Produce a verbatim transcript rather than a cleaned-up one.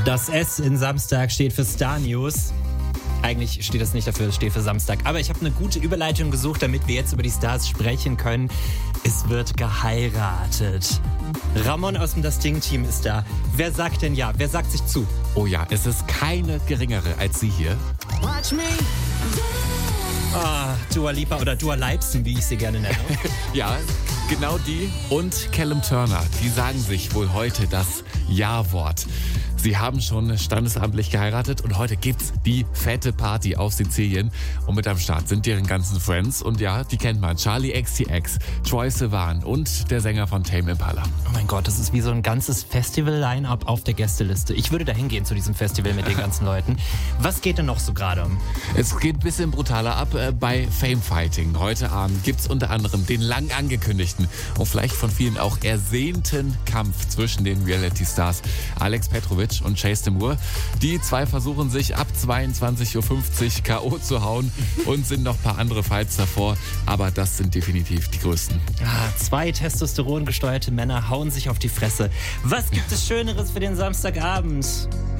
Das S in Samstag steht für Star News. Eigentlich steht das nicht dafür, es steht für Samstag. Aber ich habe eine gute Überleitung gesucht, damit wir jetzt über die Stars sprechen können. Es wird geheiratet. Ramon aus dem Das Ding-Team ist da. Wer sagt denn ja? Wer sagt sich zu? Oh ja, es ist keine geringere als sie hier. Watch me. Ah, Dua Lipa oder Dua Leipsen, wie ich sie gerne nenne. Ja, genau die und Callum Turner, die sagen sich wohl heute das Ja-Wort. Sie haben schon standesamtlich geheiratet und heute gibt's die fette Party auf Sizilien. Und mit am Start sind deren ganzen Friends. Und ja, die kennt man. Charli X C X, Troye Sivan und der Sänger von Tame Impala. Oh mein Gott, das ist wie so ein ganzes Festival-Line-Up auf der Gästeliste. Ich würde da hingehen zu diesem Festival mit den ganzen Leuten. Was geht denn noch so gerade? Es geht ein bisschen brutaler ab äh, bei Fame Fighting. Heute Abend gibt's unter anderem den lang angekündigten und vielleicht von vielen auch ersehnten Kampf zwischen den Reality-Stars Alex Petrovic und Chase Demure. Die zwei versuchen sich ab zweiundzwanzig Uhr fünfzig K O zu hauen und sind noch ein paar andere Fights davor, aber das sind definitiv die größten. Ah, zwei testosterongesteuerte Männer hauen sich auf die Fresse. Was gibt es Schöneres für den Samstagabend?